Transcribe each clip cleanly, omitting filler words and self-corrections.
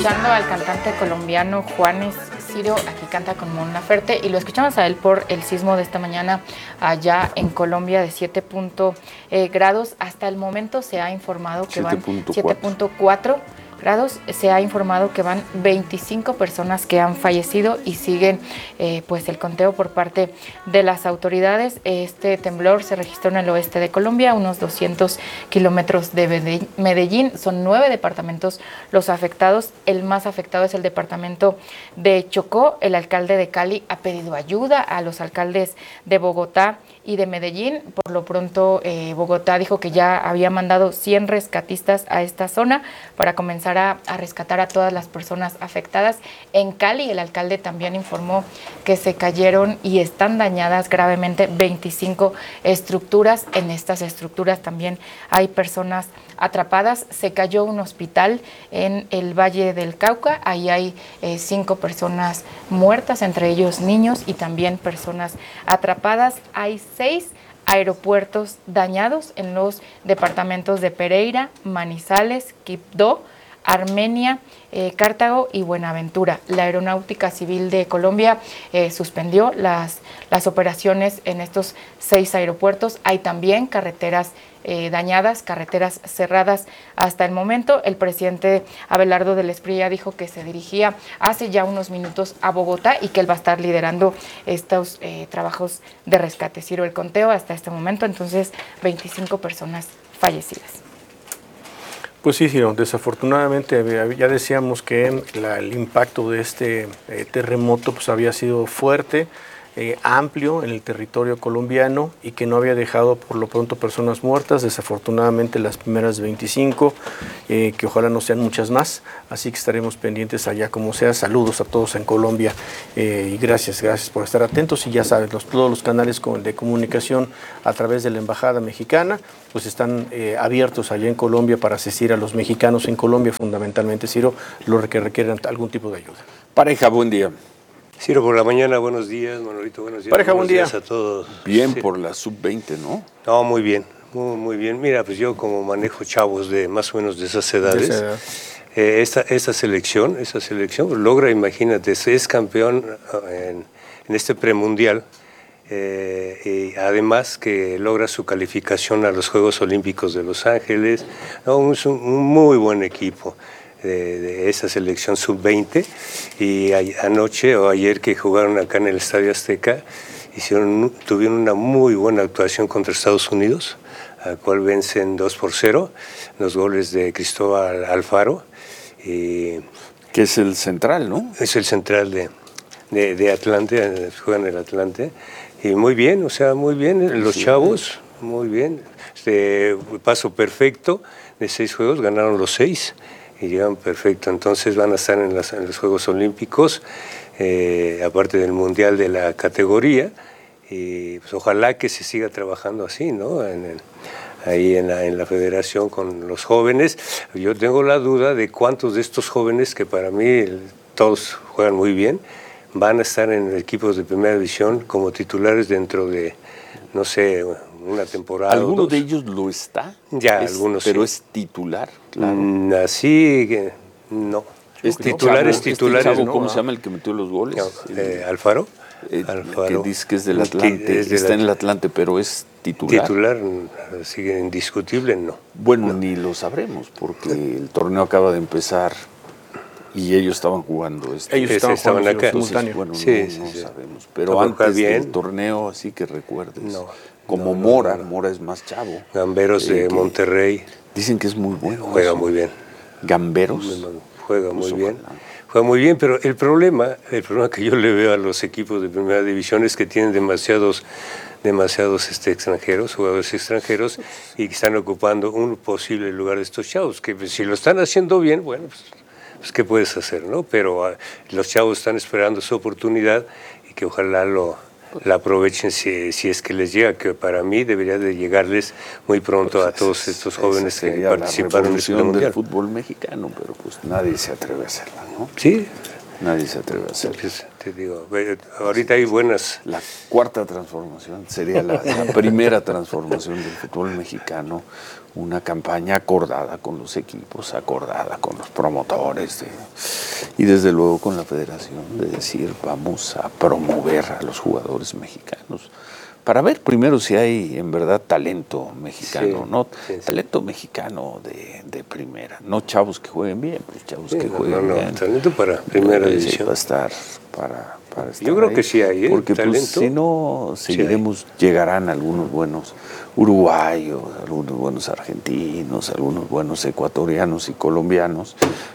escuchando al cantante colombiano Juanes Ciro, aquí canta con Mon Laferte, y lo escuchamos a él por el sismo de esta mañana allá en Colombia de 7 grados. Hasta el momento se ha informado que van 7.4 grados. Se ha informado que van 25 personas que han fallecido y siguen pues el conteo por parte de las autoridades. Este temblor se registró en el oeste de Colombia, unos 200 kilómetros de Medellín. Son 9 departamentos los afectados. El más afectado es el departamento de Chocó. El alcalde de Cali ha pedido ayuda a los alcaldes de Bogotá y de Medellín. Por lo pronto, Bogotá dijo que ya había mandado 100 rescatistas a esta zona para comenzar a rescatar a todas las personas afectadas. En Cali, el alcalde también informó que se cayeron y están dañadas gravemente 25 estructuras. En estas estructuras también hay personas atrapadas. Se cayó un hospital en el Valle del Cauca. Ahí hay 5 personas muertas, entre ellos niños y también personas atrapadas. Hay 6 aeropuertos dañados en los departamentos de Pereira, Manizales, Quibdó, Armenia, Cartago y Buenaventura. La Aeronáutica Civil de Colombia suspendió las operaciones en estos 6 aeropuertos. Hay también carreteras dañadas, carreteras cerradas hasta el momento. El presidente Abelardo del Espriella dijo que se dirigía hace ya unos minutos a Bogotá y que él va a estar liderando estos trabajos de rescate. Ciro, el conteo hasta este momento, entonces 25 personas fallecidas. Pues sí, Ciro, desafortunadamente ya decíamos que el impacto de este terremoto pues había sido fuerte, amplio en el territorio colombiano y que no había dejado por lo pronto personas muertas. Desafortunadamente las primeras 25, que ojalá no sean muchas más, así que estaremos pendientes allá como sea. Saludos a todos en Colombia y gracias por estar atentos. Y ya saben, todos los canales de comunicación a través de la Embajada Mexicana pues están abiertos allá en Colombia para asistir a los mexicanos en Colombia, fundamentalmente, Ciro, los que requieran algún tipo de ayuda. Pareja, buen día. Ciro, por la mañana, buenos días, Manolito, buenos días. Pareja, buen día. Buenos días a todos. Bien Sí. por la sub-20, ¿no? No, muy bien, muy bien. Mira, pues yo como manejo chavos de más o menos de esas edades, esta selección logra, imagínate, es campeón en este premundial, y además que logra su calificación a los Juegos Olímpicos de Los Ángeles. No, es un muy buen equipo de esa selección sub-20, y anoche o ayer que jugaron acá en el Estadio Azteca tuvieron una muy buena actuación contra Estados Unidos, al cual vencen 2-0, los goles de Cristóbal Alfaro, que es el central, ¿no? Es el central de Atlante, juegan en el Atlante, y muy bien, o sea, muy bien, los chavos, muy bien, paso perfecto de 6 juegos, ganaron los 6, y llegan perfecto. Entonces van a estar en los Juegos Olímpicos, aparte del Mundial de la categoría, y pues ojalá que se siga trabajando así, ¿no? Ahí en la federación con los jóvenes. Yo tengo la duda de cuántos de estos jóvenes, que para mí todos juegan muy bien, van a estar en equipos de primera división como titulares dentro de, no sé, una temporada. ¿Alguno de ellos lo está? Ya, algunos pero sí. ¿Es titular? Claro. Así que no. Es Titulares, chavo, ¿no? ¿Cómo se llama el que metió los goles? Alfaro. Que dice que es del Atlante, está en el Atlante, pero es titular. Titular, sigue indiscutible, no. Bueno, no. Ni lo sabremos, porque el torneo acaba de empezar y ellos estaban jugando. Ellos estaban acá. Entonces, bueno, sí, no sí. sabemos. Pero antes bien. del torneo, así que recuerdes. No, Mora es más chavo. Gamberos de Monterrey. Dicen que es muy bueno. Juega muy bien. Gamberos. Juega muy bien. Juega muy bien, pero el problema que yo le veo a los equipos de primera división es que tienen demasiados extranjeros, jugadores extranjeros, y que están ocupando un posible lugar de estos chavos, que si lo están haciendo bien, bueno, pues ¿qué puedes hacer, no? Pero los chavos están esperando su oportunidad y que ojalá la aprovechen si es que les llega, que para mí debería de llegarles muy pronto a todos estos jóvenes que participaron en el Mundial Mundial. del fútbol mexicano, pero pues nadie se atreve a hacerla, ¿no? Sí, Nadie se atreve a hacerlo. Pues, te digo, ahorita hay buenas. La cuarta transformación sería la primera transformación del fútbol mexicano, una campaña acordada con los equipos, acordada con los promotores y desde luego con la federación, de decir vamos a promover a los jugadores mexicanos para ver primero si hay en verdad talento mexicano, Sí, ¿no? sí. Talento mexicano de primera, no chavos que jueguen bien, pues chavos que jueguen bien. Talento para primera Sí, división. va a estar para estar Yo creo ahí. que sí hay, Porque talento. pues, si no, seguiremos, llegarán algunos buenos uruguayos, algunos buenos argentinos, algunos buenos ecuatorianos y colombianos,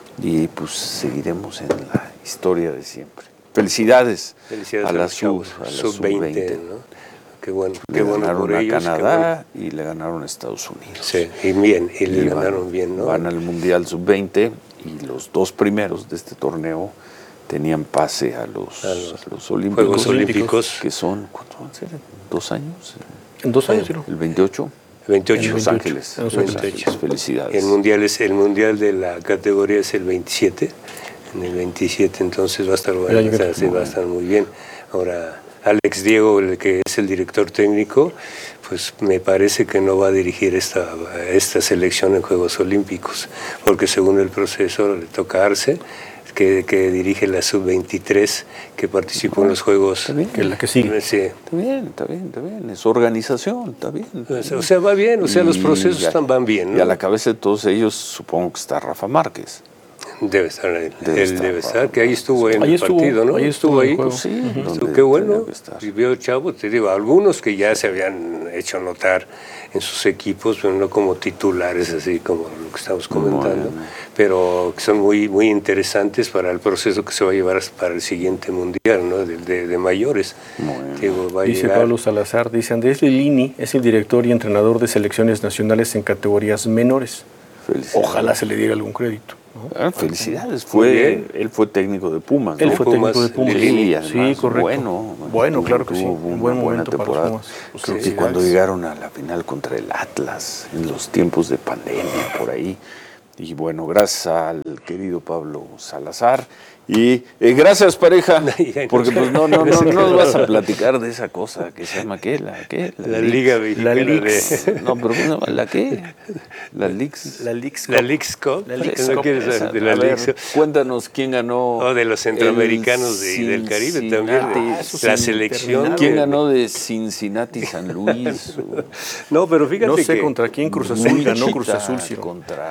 y pues seguiremos en la historia de siempre. Felicidades Felicidades a la los chavos, sub-20. ¿no? Qué bueno, Le qué bueno ganaron por a ellos. Canadá y le ganaron a Estados Unidos. Sí, y bien, y le Y ganaron bien, ¿no? Van al Mundial Sub-20 y los dos primeros de este torneo tenían pase a los Olímpicos. Juegos Olímpicos. Que son, ¿cuánto van a ser? ¿2 años? En 2 años, ¿no? El 28. 28. En Los Ángeles. En Los Los Ángeles. Ángeles. Felicidades. El mundial de la categoría es el 27. En el 27, entonces va a estar bueno, El año que o sea, sí, va a estar muy bien. Ahora, Alex Diego, el que es el director técnico, pues me parece que no va a dirigir esta selección en Juegos Olímpicos, porque según el proceso le toca a Arce, que dirige la sub-23, que participó en los Juegos. Está bien. Que es la que sigue. Sí. Está bien, está bien, está bien. Es organización, está bien. O sea, va bien, o sea, los procesos van bien, ¿no? Y a la cabeza de todos ellos supongo que está Rafa Márquez. Debe estar él. Debe Él estar, debe estar, que ahí estuvo en Ahí el estuvo, partido, ¿no? ahí estuvo en el juego. Sí, Estuvo, donde qué bueno. tenía que estar. Y vio chavo, te digo, algunos que ya se habían hecho notar en sus equipos, pero no como titulares, así como lo que estamos comentando, Bueno. pero que son muy, muy interesantes para el proceso que se va a llevar para el siguiente mundial, ¿no? De mayores. Bueno. Digo, va a Dice llegar. Pablo Salazar, dice Andrés Lilini es el director y entrenador de selecciones nacionales en categorías menores. Felicidades. Ojalá se le diera algún crédito, ¿no? Felicidades. Muy bien. Él fue técnico de Pumas, Él ¿no? fue Pumas, técnico de Pumas. Sí, además, Sí, correcto. Bueno, claro que sí. Tuvo Un una buen buena momento para los temporada. Pumas. Pues Creo que felicidades. cuando llegaron a la final contra el Atlas, en los tiempos de pandemia, por ahí. Y bueno, gracias al querido Pablo Salazar. Y gracias, pareja, porque pues no nos vas a platicar de esa cosa que se llama ¿qué? La Liga Mexicana de... No, pero ¿cómo se llama? ¿La qué? La Leagues. La Leagues La Cup. Leagues Cup. La Leagues ¿No Cup, quieres saber Esa, de la a ver, Leagues Cup? cuéntanos quién ganó. O de los centroamericanos y del Caribe también. Cincinnati. La selección. ¿Quién ganó de Cincinnati, San Luis? No, pero fíjate No sé que contra quién Cruz Azul ganó Cruz Wichita Azul, Ciro.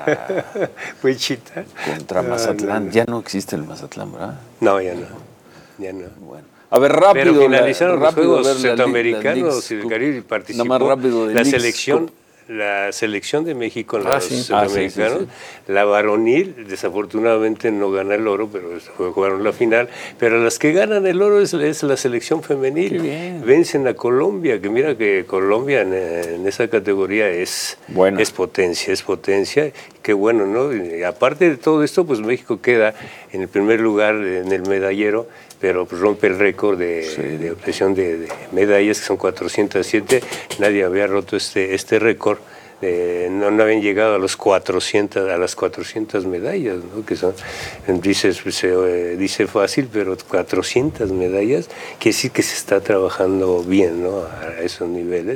Wichita. Contra Mazatlán. Ya no existe el Mazatlán, ¿verdad? No, ya no. Ya no. Bueno. A ver, rápido. Pero finalizaron los rápido, Juegos a ver, la Centroamericanos y Leagues del Caribe y Cup. participó Nada más rápido de la Leagues selección. Cup. La selección de México en Ah, los sí. centroamericanos, la varonil, desafortunadamente no gana el oro, pero jugaron la final. Pero las que ganan el oro es la selección femenil. Qué bien. Vencen a Colombia, que mira que Colombia en esa categoría es potencia. Qué bueno, ¿no? Y aparte de todo esto, pues México queda en el primer lugar en el medallero, pero pues rompe el récord de obtención de medallas, que son 407. Nadie había roto este récord. No habían llegado a las 400 medallas, ¿no? Que son, dice fácil, pero 400 medallas, quiere decir que se está trabajando bien, ¿no? A esos niveles.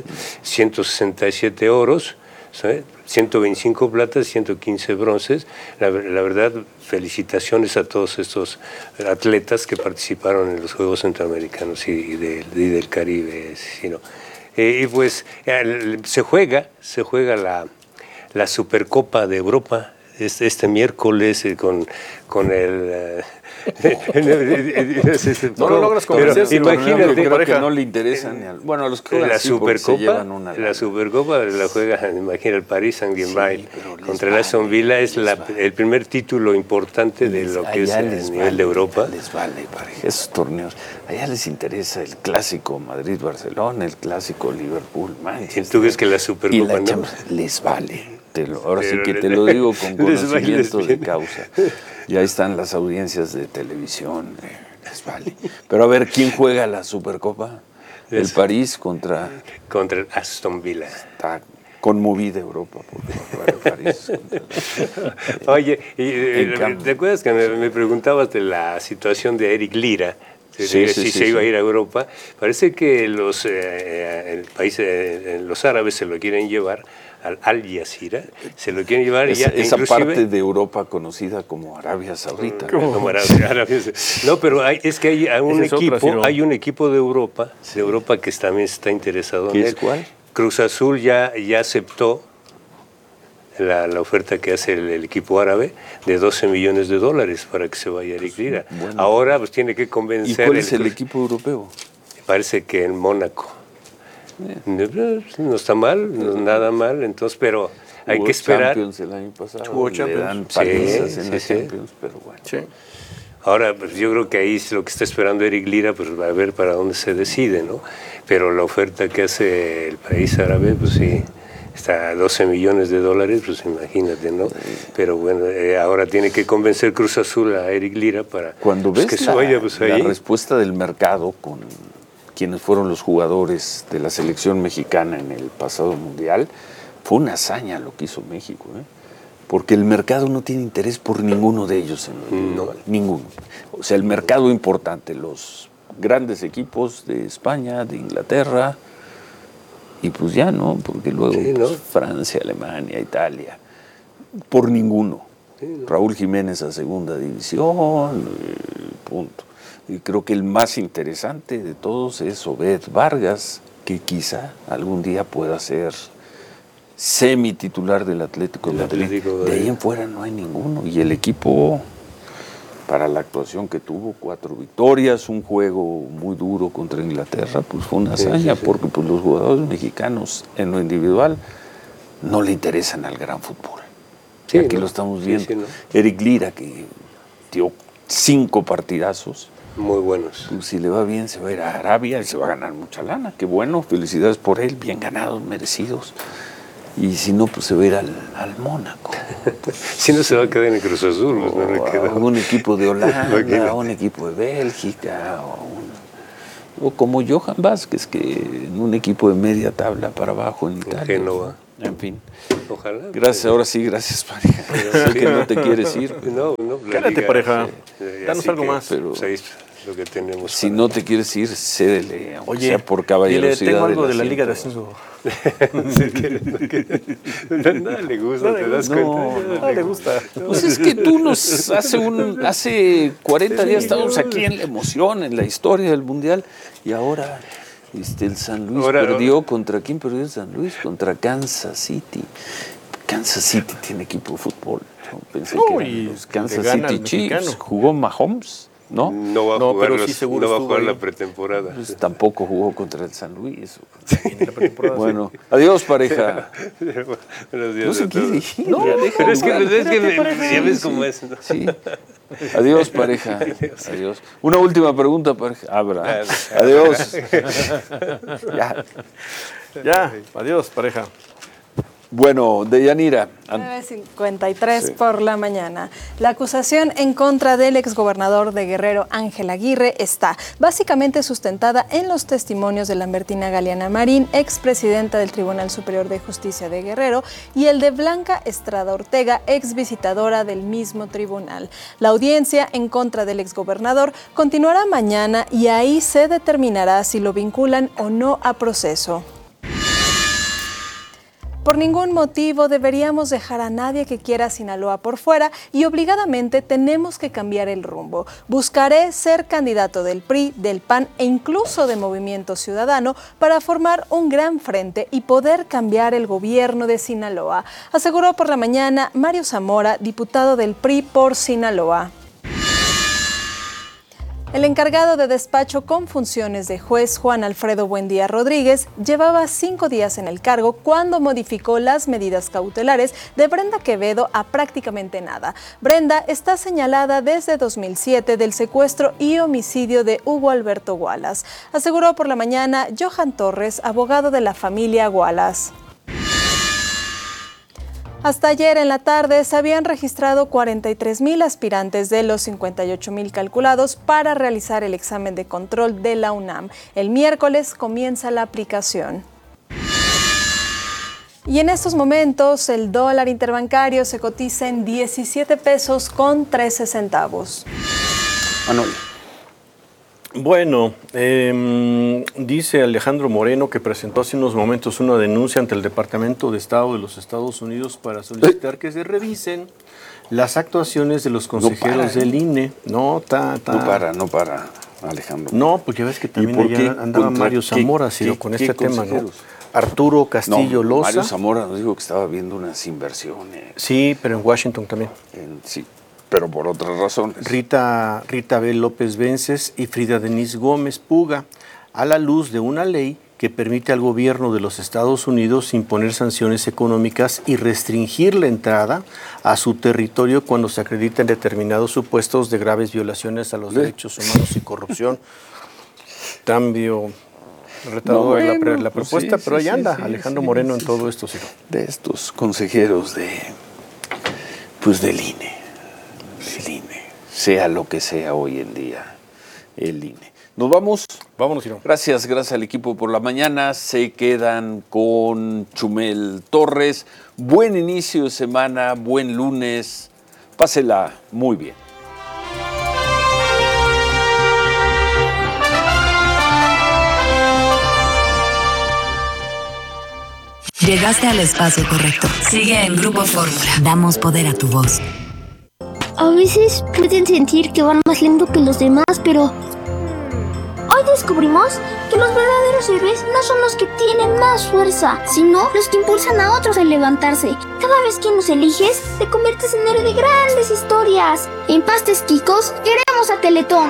167 oros, ¿sabes? 125 platas, 115 bronces. La verdad, felicitaciones a todos estos atletas que participaron en los Juegos Centroamericanos y del Caribe. ¿No? Y pues se juega la Supercopa de Europa este miércoles con el... No lo logras convencer, pero imagínate, creo que no le interesa ni al, bueno, a los que juegan la sí, porque se Supercopa, llevan una la Supercopa la juega, imagina, el Paris Saint-Germain contra el Aston Villa, es el primer título importante de lo que es a nivel de Europa. Les vale, pareja, esos torneos. Allá les interesa el clásico Madrid-Barcelona, el clásico Liverpool-Manchester. ¿Tú crees que la Supercopa y la no? Champions les vale? Ahora sí Pero que te lo digo con les conocimiento vale, de causa. Y ahí están las audiencias de televisión, les vale. Pero a ver, ¿quién juega la Supercopa? El París contra el Aston Villa. Está conmovida Europa por París. Oye, ¿te acuerdas que me preguntabas de la situación de Eric Lira? Si se iba a ir a Europa. Parece que los árabes se lo quieren llevar al Jazeera, se lo quieren llevar esa parte de Europa conocida como Arabia Saudita. Como Arabia. No, pero es que hay un equipo de Europa que también está interesado en él. ¿Cuál? Cruz Azul ya aceptó la oferta que hace el equipo árabe de $12 millones para que se vaya Eric Lira. Bueno. Ahora pues tiene que convencer. ¿Y cuál es el equipo europeo? Parece que en Mónaco. No está mal, nada mal, entonces, pero hay que esperar. Champions el año pasado, le dan palizas en la Champions, pero bueno. Sí. Ahora, pues yo creo que ahí es lo que está esperando Eric Lira, pues va a ver para dónde se decide, ¿no? Pero la oferta que hace el país árabe, pues sí, está a $12 millones, pues imagínate, ¿no? Pero bueno, ahora tiene que convencer Cruz Azul a Eric Lira para Cuando ves que se vaya, pues la ahí. respuesta del mercado con quienes fueron los jugadores de la selección mexicana en el pasado mundial, fue una hazaña lo que hizo México, porque el mercado no tiene interés por ninguno de ellos en lo individual, ninguno. O sea, el mercado importante, los grandes equipos de España, de Inglaterra, y pues ya no, porque luego pues, Francia, Alemania, Italia, por ninguno. Raúl Jiménez a segunda división, punto. Y creo que el más interesante de todos es Obed Vargas, que quizá algún día pueda ser semi-titular del Atlético de Madrid. De ahí en fuera no hay ninguno. Y el equipo, para la actuación que tuvo, 4 victorias, un juego muy duro contra Inglaterra, pues fue una hazaña, porque pues, los jugadores mexicanos en lo individual no le interesan al gran fútbol. Sí, aquí lo estamos viendo. ¿No? Eric Lira, que dio 5 partidazos. Muy buenos. Pues, si le va bien, se va a ir a Arabia y se va a ganar mucha lana. Qué bueno, felicidades por él, bien ganados, merecidos. Y si no, pues se va a ir al Mónaco. Si no, se va a quedar en Cruz Azul. A un equipo de Holanda, a un equipo de Bélgica, o como Johan Vázquez, que en un equipo de media tabla para abajo en Italia. Génova. En fin. Ojalá. Gracias, ahora sí, gracias, pareja. Sé que no te quieres ir. No. Quédate, pareja. Danos algo más. Pero lo que tenemos. Si no te quieres ir, cédele. Oye, sea por caballerosidad. Tengo algo de la Liga de Ascenso. Nada le gusta, ¿te das cuenta? Nada le gusta. Pues es que tú hace 40 días estábamos aquí en la emoción, en la historia del Mundial, y ahora el San Luis perdió. ¿Contra quién perdió el San Luis? Contra Kansas City. Kansas City tiene equipo de fútbol. Pensé que Kansas City Chiefs. ¿Jugó Mahomes? ¿No? No va a jugar, pero sí seguro no va a jugar la pretemporada. Pues tampoco jugó contra el San Luis. Bueno, adiós, pareja. Buenos días. No se quiere ir. No, pero es que ya ves cómo es, ¿no? Sí. Adiós, pareja. Adiós. Una última pregunta, pareja. Adiós. Ya, adiós, pareja. Bueno, Deyanira. 9:53 por la mañana. La acusación en contra del exgobernador de Guerrero, Ángel Aguirre, está básicamente sustentada en los testimonios de Lambertina Galeana Marín, expresidenta del Tribunal Superior de Justicia de Guerrero, y el de Blanca Estrada Ortega, exvisitadora del mismo tribunal. La audiencia en contra del exgobernador continuará mañana y ahí se determinará si lo vinculan o no a proceso. Por ningún motivo deberíamos dejar a nadie que quiera Sinaloa por fuera y obligadamente tenemos que cambiar el rumbo. Buscaré ser candidato del PRI, del PAN e incluso de Movimiento Ciudadano para formar un gran frente y poder cambiar el gobierno de Sinaloa, aseguró por la mañana Mario Zamora, diputado del PRI por Sinaloa. El encargado de despacho con funciones de juez, Juan Alfredo Buendía Rodríguez, llevaba 5 días en el cargo cuando modificó las medidas cautelares de Brenda Quevedo a prácticamente nada. Brenda está señalada desde 2007 del secuestro y homicidio de Hugo Alberto Wallace, aseguró por la mañana Johan Torres, abogado de la familia Wallace. Hasta ayer en la tarde se habían registrado 43,000 aspirantes de los 58,000 calculados para realizar el examen de control de la UNAM. El miércoles comienza la aplicación. Y en estos momentos el dólar interbancario se cotiza en 17 pesos con 13 centavos. Manuel. Bueno, dice Alejandro Moreno que presentó hace unos momentos una denuncia ante el Departamento de Estado de los Estados Unidos para solicitar que se revisen las actuaciones de los consejeros del INE. No para, Alejandro. No, porque ves que también allá andaba Mario Zamora con este tema, ¿no? Arturo Castillo Loza. Mario Zamora nos dijo que estaba viendo unas inversiones. Sí, pero en Washington también. Sí, pero por otras razones. Rita B. López Vences y Frida Denise Gómez Puga, a la luz de una ley que permite al gobierno de los Estados Unidos imponer sanciones económicas y restringir la entrada a su territorio cuando se acreditan determinados supuestos de graves violaciones a los derechos humanos y corrupción. Cambio retador la propuesta, pero ahí anda Alejandro Moreno en todo esto. Sí. De estos consejeros del INE. El INE, sea lo que sea hoy en día, el INE. ¿Nos vamos? Vámonos, Ciro. Gracias al equipo por la mañana. Se quedan con Chumel Torres. Buen inicio de semana, buen lunes. Pásela muy bien. Llegaste al espacio correcto. Sigue en Grupo Fórmula. Damos poder a tu voz. A veces pueden sentir que van más lento que los demás, pero hoy descubrimos que los verdaderos héroes no son los que tienen más fuerza, sino los que impulsan a otros a levantarse. Cada vez que nos eliges, te conviertes en héroe de grandes historias. En Pastes Quicos, queremos a Teletón.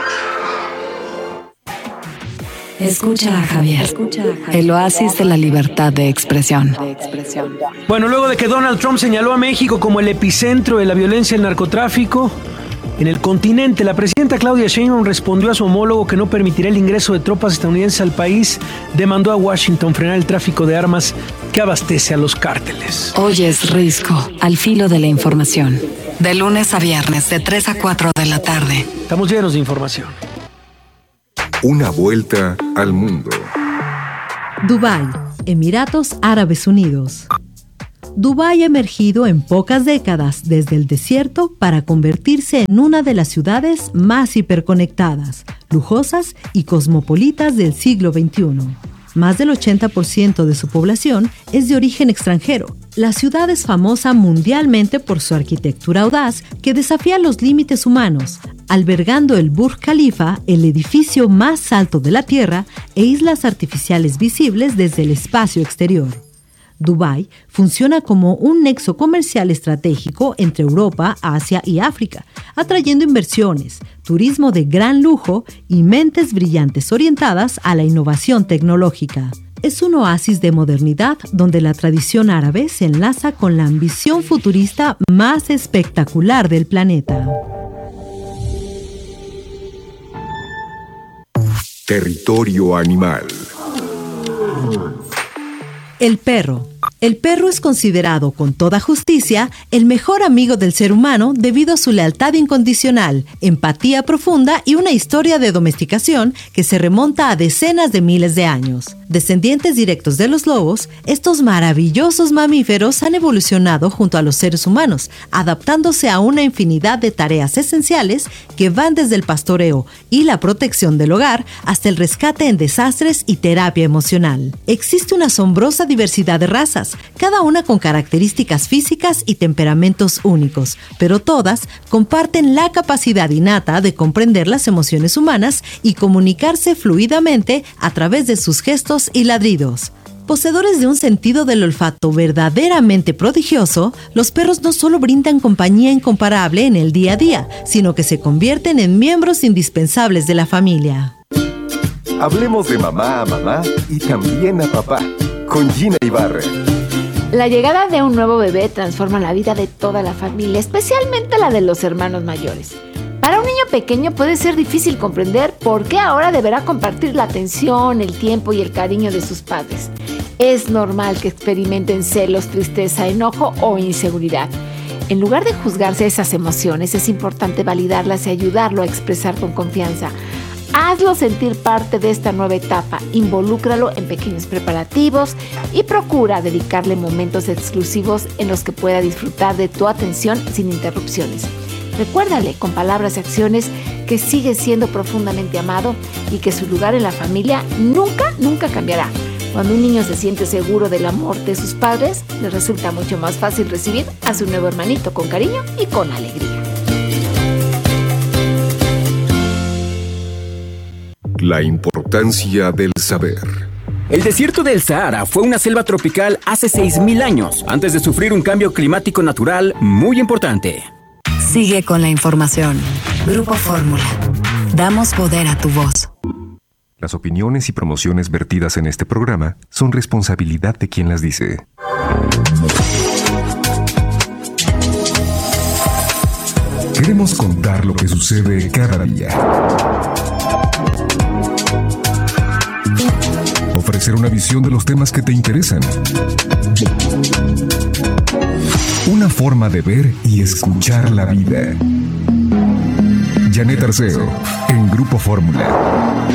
Escucha a Javier, el oasis de la libertad de expresión. Bueno, luego de que Donald Trump señaló a México como el epicentro de la violencia y el narcotráfico en el continente, la presidenta Claudia Sheinbaum respondió a su homólogo que no permitirá el ingreso de tropas estadounidenses al país. Demandó a Washington frenar el tráfico de armas que abastece a los cárteles. Oyes Risco, al filo de la información. De lunes a viernes, de 3 a 4 de la tarde. Estamos llenos de información. Una vuelta al mundo. Dubái, Emiratos Árabes Unidos. Dubái ha emergido en pocas décadas desde el desierto para convertirse en una de las ciudades más hiperconectadas, lujosas y cosmopolitas del siglo XXI. Más del 80% de su población es de origen extranjero. La ciudad es famosa mundialmente por su arquitectura audaz que desafía los límites humanos, albergando el Burj Khalifa, el edificio más alto de la Tierra, e islas artificiales visibles desde el espacio exterior. Dubái funciona como un nexo comercial estratégico entre Europa, Asia y África, atrayendo inversiones, turismo de gran lujo y mentes brillantes orientadas a la innovación tecnológica. Es un oasis de modernidad donde la tradición árabe se enlaza con la ambición futurista más espectacular del planeta. Territorio animal. El perro. El perro es considerado con toda justicia el mejor amigo del ser humano debido a su lealtad incondicional, empatía profunda y una historia de domesticación que se remonta a decenas de miles de años. Descendientes directos de los lobos, estos maravillosos mamíferos han evolucionado junto a los seres humanos, adaptándose a una infinidad de tareas esenciales que van desde el pastoreo y la protección del hogar hasta el rescate en desastres y terapia emocional. Existe una asombrosa diversidad de razas, cada una con características físicas y temperamentos únicos, pero todas comparten la capacidad innata de comprender las emociones humanas y comunicarse fluidamente a través de sus gestos y ladridos. Poseedores de un sentido del olfato verdaderamente prodigioso, los perros no solo brindan compañía incomparable en el día a día, sino que se convierten en miembros indispensables de la familia. Hablemos de mamá a mamá y también a papá, con Gina Ibarra. La llegada de un nuevo bebé transforma la vida de toda la familia, especialmente la de los hermanos mayores. Para un niño pequeño puede ser difícil comprender por qué ahora deberá compartir la atención, el tiempo y el cariño de sus padres. Es normal que experimenten celos, tristeza, enojo o inseguridad. En lugar de juzgarse esas emociones, es importante validarlas y ayudarlo a expresar con confianza. Hazlo sentir parte de esta nueva etapa, involúcralo en pequeños preparativos y procura dedicarle momentos exclusivos en los que pueda disfrutar de tu atención sin interrupciones. Recuérdale con palabras y acciones que sigue siendo profundamente amado y que su lugar en la familia nunca cambiará. Cuando un niño se siente seguro del amor de sus padres, le resulta mucho más fácil recibir a su nuevo hermanito con cariño y con alegría. La importancia del saber. El desierto del Sahara fue una selva tropical hace 6.000 años, antes de sufrir un cambio climático natural muy importante. Sigue con la información. Grupo Fórmula. Damos poder a tu voz. Las opiniones y promociones vertidas en este programa son responsabilidad de quien las dice. Queremos contar lo que sucede cada día. Ofrecer una visión de los temas que te interesan. Una forma de ver y escuchar la vida. Janet Arceo, en Grupo Fórmula.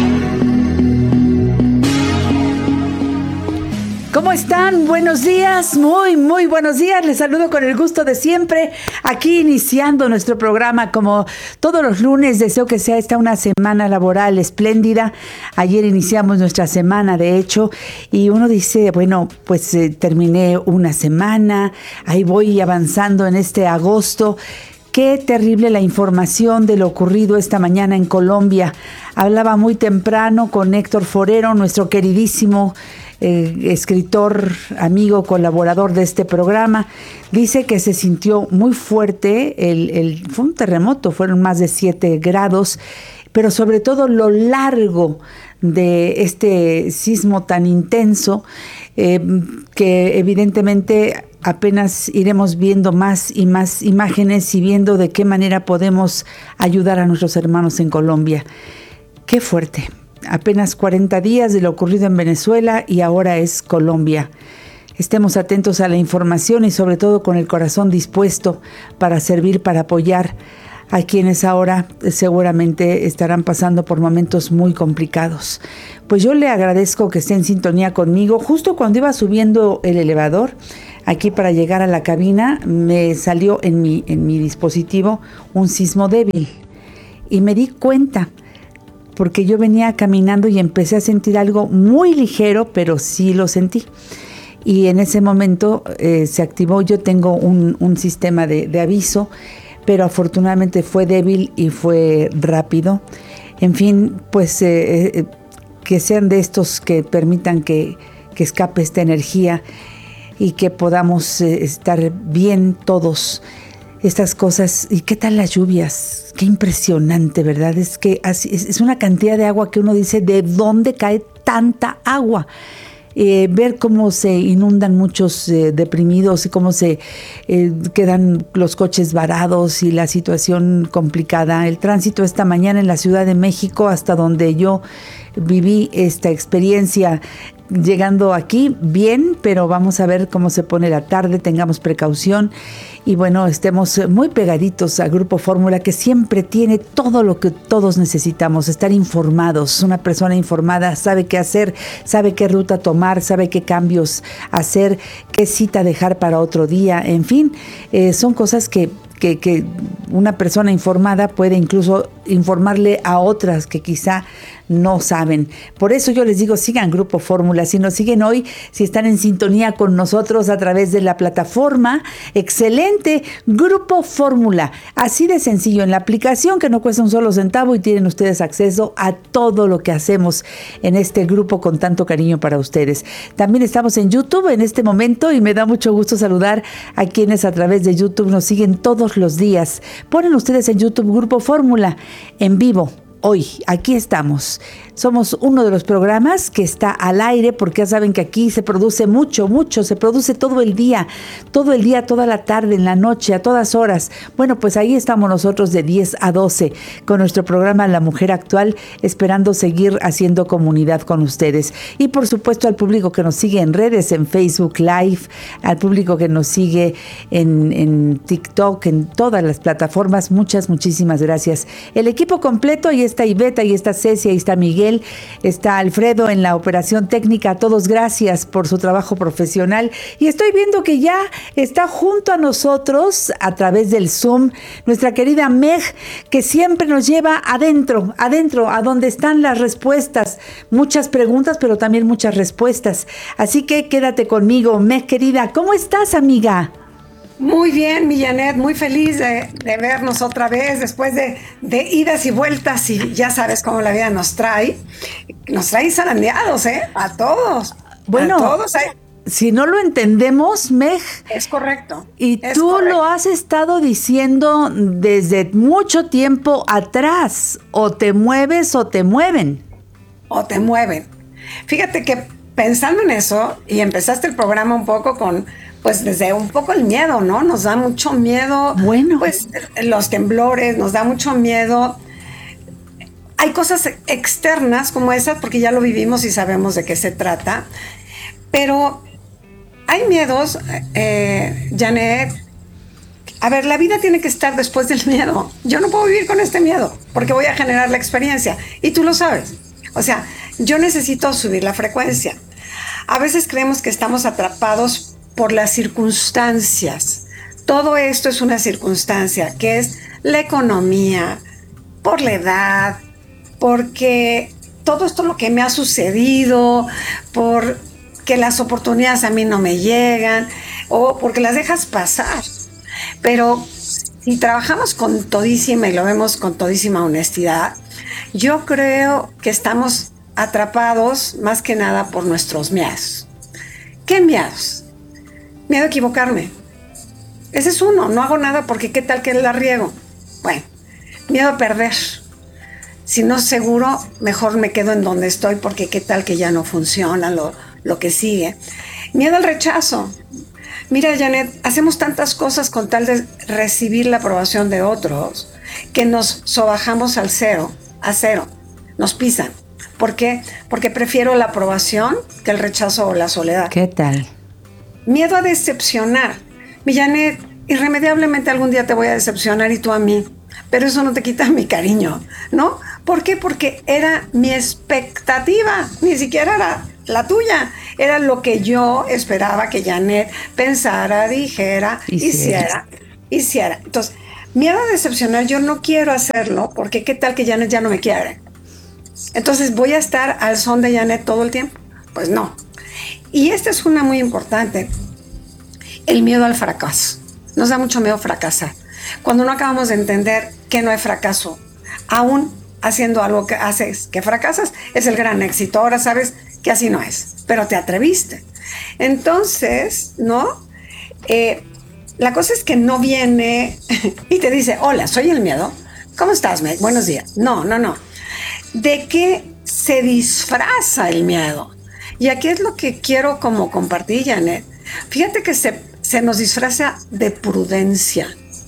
¿Cómo están? Buenos días, muy buenos días. Les saludo con el gusto de siempre, aquí iniciando nuestro programa como todos los lunes. Deseo que sea esta una semana laboral espléndida. Ayer iniciamos nuestra semana, de hecho, y uno dice, bueno, pues terminé una semana, ahí voy avanzando en este agosto. Qué terrible la información de lo ocurrido esta mañana en Colombia. Hablaba muy temprano con Héctor Forero, nuestro queridísimo escritor, amigo, colaborador de este programa. Dice que se sintió muy fuerte, fue un terremoto, fueron más de 7 grados, pero sobre todo lo largo de este sismo tan intenso, que evidentemente apenas iremos viendo más y más imágenes y viendo de qué manera podemos ayudar a nuestros hermanos en Colombia. Qué fuerte. Apenas 40 días de lo ocurrido en Venezuela y ahora es Colombia. Estemos atentos a la información y sobre todo con el corazón dispuesto para servir, para apoyar a quienes ahora seguramente estarán pasando por momentos muy complicados. Pues yo le agradezco que esté en sintonía conmigo. Justo cuando iba subiendo el elevador aquí para llegar a la cabina, me salió en mi dispositivo un sismo débil y me di cuenta, porque yo venía caminando y empecé a sentir algo muy ligero, pero sí lo sentí. Y en ese momento se activó. Yo tengo un sistema de aviso, pero afortunadamente fue débil y fue rápido. En fin, pues que sean de estos que permitan que escape esta energía y que podamos estar bien todos. Estas cosas. ¿Y qué tal las lluvias? Qué impresionante, ¿verdad? Es que es una cantidad de agua que uno dice, ¿de dónde cae tanta agua? Ver cómo se inundan muchos deprimidos y cómo se quedan los coches varados y la situación complicada. El tránsito esta mañana en la Ciudad de México, hasta donde yo viví esta experiencia, llegando aquí bien, pero vamos a ver cómo se pone la tarde, tengamos precaución y bueno, estemos muy pegaditos a Grupo Fórmula, que siempre tiene todo lo que todos necesitamos, estar informados. Una persona informada sabe qué hacer, sabe qué ruta tomar, sabe qué cambios hacer, qué cita dejar para otro día, en fin, son cosas que una persona informada puede incluso informarle a otras que quizá no saben. Por eso yo les digo, sigan Grupo Fórmula. Si nos siguen hoy, si están en sintonía con nosotros a través de la plataforma, excelente, Grupo Fórmula. Así de sencillo, en la aplicación que no cuesta un solo centavo y tienen ustedes acceso a todo lo que hacemos en este grupo con tanto cariño para ustedes. También estamos en YouTube en este momento y me da mucho gusto saludar a quienes a través de YouTube nos siguen todos los días. Ponen ustedes en YouTube Grupo Fórmula en vivo. Hoy, aquí estamos. Somos uno de los programas que está al aire, porque ya saben que aquí se produce mucho, se produce todo el día, toda la tarde, en la noche, a todas horas. Bueno, pues ahí estamos nosotros de 10 a 12 con nuestro programa La Mujer Actual, esperando seguir haciendo comunidad con ustedes. Y por supuesto al público que nos sigue en redes, en Facebook Live, al público que nos sigue en TikTok, en todas las plataformas, muchísimas gracias. El equipo completo, ahí está Ivette, ahí está Cecia, ahí está Miguel, está Alfredo en la operación técnica. A todos gracias por su trabajo profesional. Y estoy viendo que ya está junto a nosotros a través del Zoom nuestra querida Meg, que siempre nos lleva adentro, a donde están las respuestas. Muchas preguntas, pero también muchas respuestas. Así que quédate conmigo, Meg querida. ¿Cómo estás, amiga? Muy bien, mi Janet, muy feliz de vernos otra vez después de idas y vueltas, y ya sabes cómo la vida nos trae zarandeados, a todos. Bueno, a todos. Si no lo entendemos, Meg. Es correcto. Y tú lo has estado diciendo desde mucho tiempo atrás, o te mueves o te mueven. O te mueven. Fíjate que pensando en eso, y empezaste el programa un poco pues desde un poco el miedo, ¿no? Nos da mucho miedo. Bueno. Pues los temblores, nos da mucho miedo. Hay cosas externas como esas, porque ya lo vivimos y sabemos de qué se trata. Pero hay miedos, Janet. A ver, la vida tiene que estar después del miedo. Yo no puedo vivir con este miedo, porque voy a generar la experiencia. Y tú lo sabes. O sea, yo necesito subir la frecuencia. A veces creemos que estamos atrapados por las circunstancias. Todo esto es una circunstancia, que es la economía, por la edad, porque todo esto lo que me ha sucedido, porque las oportunidades a mí no me llegan, o porque las dejas pasar. Pero si trabajamos con todísima, y lo vemos con todísima honestidad, yo creo que estamos atrapados más que nada por nuestros miedos. ¿Qué miedos? Miedo a equivocarme. Ese es uno. No hago nada porque qué tal que la riego. Bueno, miedo a perder. Si no seguro, mejor me quedo en donde estoy porque qué tal que ya no funciona lo que sigue. Miedo al rechazo. Mira, Janet, hacemos tantas cosas con tal de recibir la aprobación de otros que nos sobajamos a cero. Nos pisan. ¿Por qué? Porque prefiero la aprobación que el rechazo o la soledad. ¿Qué tal? Miedo a decepcionar. Mi Janet, irremediablemente algún día te voy a decepcionar y tú a mí. Pero eso no te quita mi cariño, ¿no? ¿Por qué? Porque era mi expectativa, ni siquiera era la tuya. Era lo que yo esperaba que Janet pensara, dijera, hiciera. Entonces, miedo a decepcionar, yo no quiero hacerlo porque qué tal que Janet ya no me quiere. Entonces, ¿voy a estar al son de Janet todo el tiempo? Pues no. Y esta es una muy importante, el miedo al fracaso. Nos da mucho miedo fracasar. Cuando no acabamos de entender que no hay fracaso, aún haciendo algo que haces que fracasas, es el gran éxito. Ahora sabes que así no es, pero te atreviste. Entonces, ¿no? La cosa es que no viene y te dice, hola, soy el miedo. ¿Cómo estás, Meg? Buenos días. No. ¿De qué se disfraza el miedo? Y aquí es lo que quiero como compartir, Janet. Fíjate que se nos disfraza de prudencia.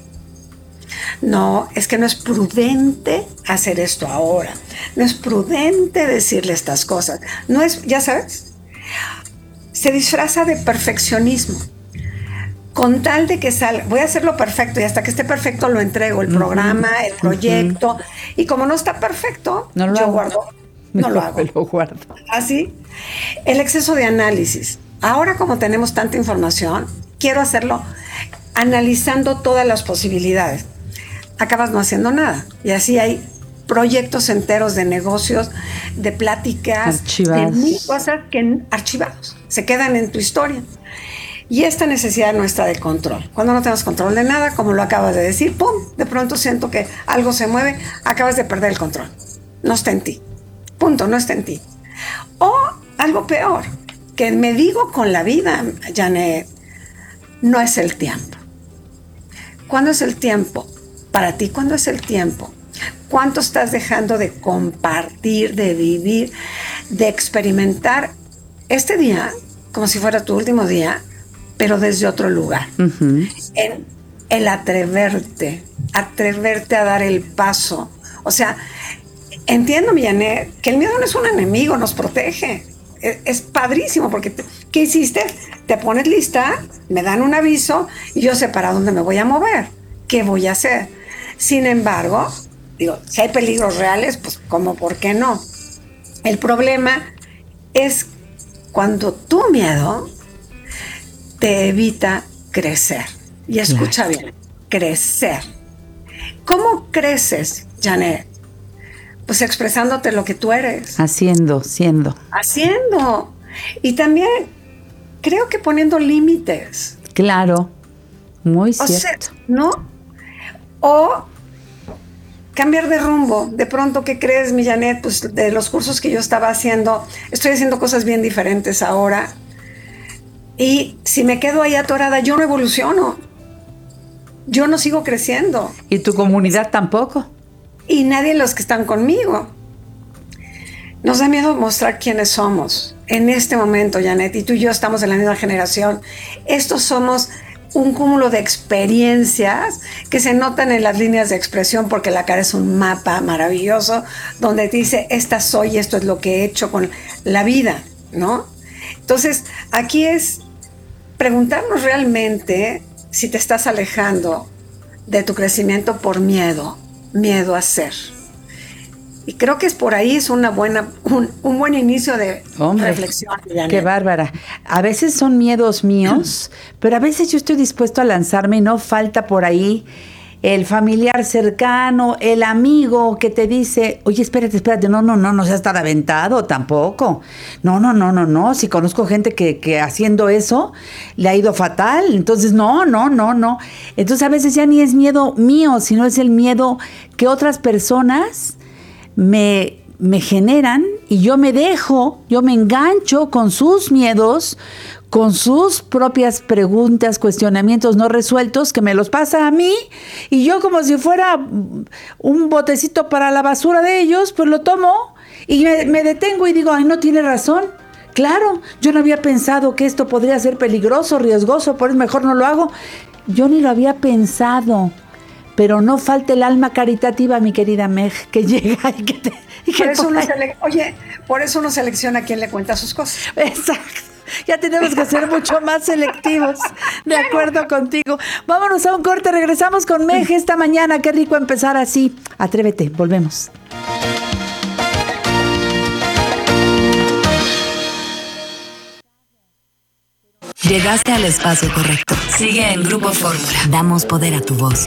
No, es que no es prudente hacer esto ahora. No es prudente decirle estas cosas. No es, ya sabes, se disfraza de perfeccionismo. Con tal de que salga, voy a hacerlo perfecto y hasta que esté perfecto lo entrego, el programa, el proyecto. Y como no está perfecto, no lo hago. Lo guardo. Así. El exceso de análisis. Ahora, como tenemos tanta información, quiero hacerlo analizando todas las posibilidades. Acabas no haciendo nada. Y así hay proyectos enteros de negocios, de pláticas, archivados, de mil cosas que archivados. Se quedan en tu historia. Y esta necesidad nuestra de control. Cuando no tenemos control de nada, como lo acabas de decir, ¡pum! De pronto siento que algo se mueve, acabas de perder el control. No está en ti. Punto, no está en ti. O algo peor, que me digo con la vida, Janet, no es el tiempo. ¿Cuándo es el tiempo? Para ti, ¿cuándo es el tiempo? ¿Cuánto estás dejando de compartir, de vivir, de experimentar este día como si fuera tu último día, pero desde otro lugar? En el atreverte a dar el paso. O sea, entiendo, mi Janet, que el miedo no es un enemigo, nos protege. Es padrísimo porque, ¿qué hiciste? Te pones lista, me dan un aviso y yo sé para dónde me voy a mover, qué voy a hacer. Sin embargo, Digo, si hay peligros reales, pues como por qué no. El problema es cuando tu miedo te evita crecer. Y escucha bien, crecer. ¿Cómo creces, Janet? Pues expresándote lo que tú eres. Siendo. Haciendo. Y también creo que poniendo límites. Claro, muy cierto. O sea, ¿no? O cambiar de rumbo. De pronto, ¿qué crees, mi Janet? Pues de los cursos que yo estaba haciendo, estoy haciendo cosas bien diferentes ahora. Y si me quedo ahí atorada, yo no evoluciono. Yo no sigo creciendo. ¿Y tu comunidad tampoco? Y nadie de los que están conmigo. Nos da miedo mostrar quiénes somos. En este momento, Janet, y tú y yo estamos en la misma generación. Estos somos un cúmulo de experiencias que se notan en las líneas de expresión, porque la cara es un mapa maravilloso donde te dice, esta soy, esto es lo que he hecho con la vida, ¿no? Entonces, aquí es preguntarnos realmente si te estás alejando de tu crecimiento por miedo a ser. Y creo que es por ahí, es un buen inicio de reflexión. Qué bárbara. A veces son miedos míos, pero a veces yo estoy dispuesto a lanzarme y no falta por ahí el familiar cercano, el amigo que te dice, oye, espérate, no seas tan aventado tampoco. No, si conozco gente que haciendo eso le ha ido fatal, entonces no. Entonces a veces ya ni es miedo mío, sino es el miedo que otras personas me generan y yo me engancho con sus miedos, con sus propias preguntas, cuestionamientos no resueltos, que me los pasa a mí, y yo como si fuera un botecito para la basura de ellos, pues lo tomo y me detengo y digo, ay, no tiene razón. Claro, yo no había pensado que esto podría ser peligroso, riesgoso, por eso mejor no lo hago. Yo ni lo había pensado. Pero no falta el alma caritativa, mi querida Meg, que llega y que te... por eso uno selecciona a quién le cuenta sus cosas. Exacto. Ya tenemos que ser mucho más selectivos. De acuerdo contigo. Vámonos a un corte, regresamos con Meg esta mañana. Qué rico empezar así. Atrévete, volvemos. Llegaste al espacio correcto. Sigue en Grupo Fórmula. Damos poder a tu voz.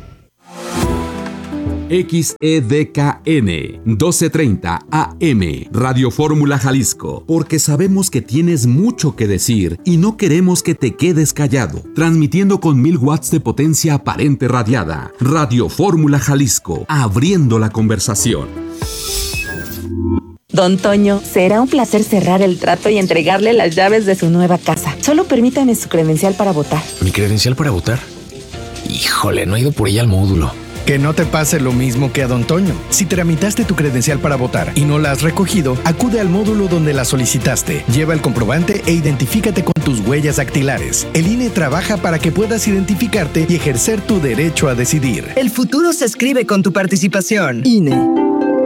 XEDKN 1230 AM Radio Fórmula Jalisco, porque sabemos que tienes mucho que decir y no queremos que te quedes callado. Transmitiendo con 1000 watts de potencia aparente radiada. Radio Fórmula Jalisco, abriendo la conversación. Don Toño, será un placer cerrar el trato y entregarle las llaves de su nueva casa. Solo permítame su credencial para votar. ¿Mi credencial para votar? Híjole, no he ido por ella al módulo. Que no te pase lo mismo que a Don Toño. Si tramitaste tu credencial para votar y no la has recogido, acude al módulo donde la solicitaste. Lleva el comprobante e identifícate con tus huellas dactilares. El INE trabaja para que puedas identificarte y ejercer tu derecho a decidir. El futuro se escribe con tu participación. INE.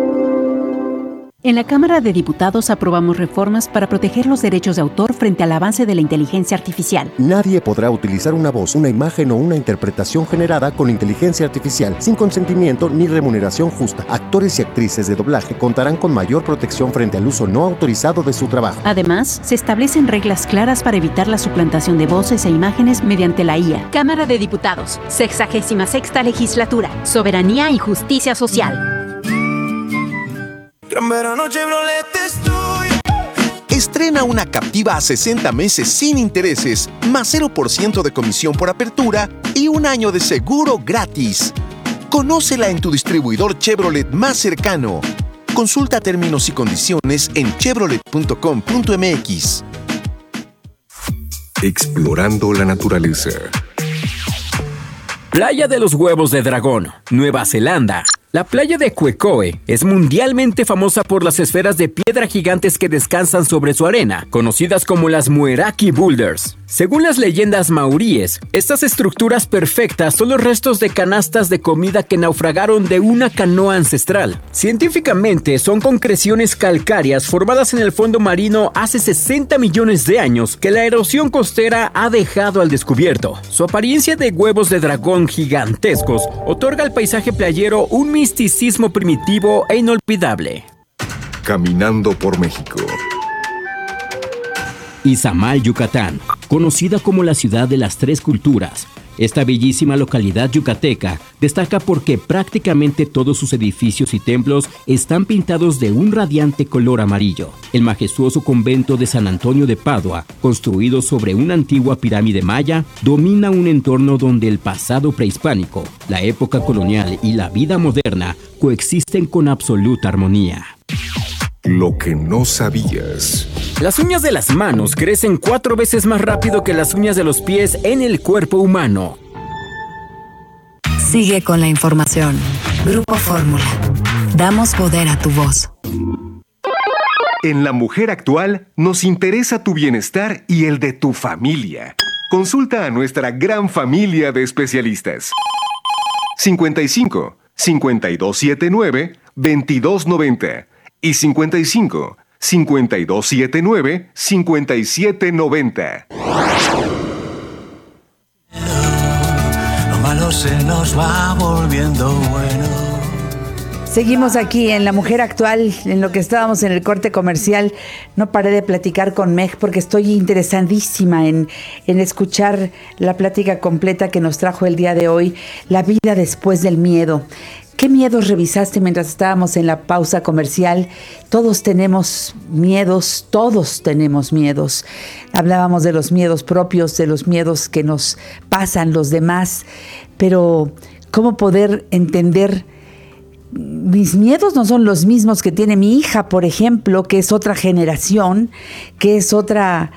En la Cámara de Diputados aprobamos reformas para proteger los derechos de autor frente al avance de la inteligencia artificial. Nadie podrá utilizar una voz, una imagen o una interpretación generada con inteligencia artificial sin consentimiento ni remuneración justa. Actores y actrices de doblaje contarán con mayor protección frente al uso no autorizado de su trabajo. Además, se establecen reglas claras para evitar la suplantación de voces e imágenes mediante la IA. Cámara de Diputados, 66ª Legislatura, Soberanía y Justicia Social. Gran verano Chevrolet estoy. Estrena una Captiva a 60 meses sin intereses, más 0% de comisión por apertura y un año de seguro gratis. Conócela en tu distribuidor Chevrolet más cercano. Consulta términos y condiciones en chevrolet.com.mx. Explorando la naturaleza. Playa de los Huevos de Dragón, Nueva Zelanda. La playa de Kwekoe es mundialmente famosa por las esferas de piedra gigantes que descansan sobre su arena, conocidas como las Mueraki Boulders. Según las leyendas maoríes, estas estructuras perfectas son los restos de canastas de comida que naufragaron de una canoa ancestral. Científicamente, son concreciones calcáreas formadas en el fondo marino hace 60 millones de años que la erosión costera ha dejado al descubierto. Su apariencia de huevos de dragón gigantescos otorga al paisaje playero un misticismo primitivo e inolvidable. Caminando por México. Izamal, Yucatán, conocida como la ciudad de las tres culturas. Esta bellísima localidad yucateca destaca porque prácticamente todos sus edificios y templos están pintados de un radiante color amarillo. El majestuoso convento de San Antonio de Padua, construido sobre una antigua pirámide maya, domina un entorno donde el pasado prehispánico, la época colonial y la vida moderna coexisten con absoluta armonía. Lo que no sabías. Las uñas de las manos crecen 4 veces más rápido que las uñas de los pies en el cuerpo humano. Sigue con la información. Grupo Fórmula. Damos poder a tu voz. En La Mujer Actual nos interesa tu bienestar y el de tu familia. Consulta a nuestra gran familia de especialistas. 55 5279 2290 y 55 5279 5790. Lo malo se nos va volviendo bueno. Seguimos aquí en La Mujer Actual, en lo que estábamos en el corte comercial. No paré de platicar con Meg porque estoy interesadísima en escuchar la plática completa que nos trajo el día de hoy, la vida después del miedo. ¿Qué miedos revisaste mientras estábamos en la pausa comercial? Todos tenemos miedos, todos tenemos miedos. Hablábamos de los miedos propios, de los miedos que nos pasan los demás, pero ¿cómo poder entender? Mis miedos no son los mismos que tiene mi hija, por ejemplo, que es otra generación, que es otra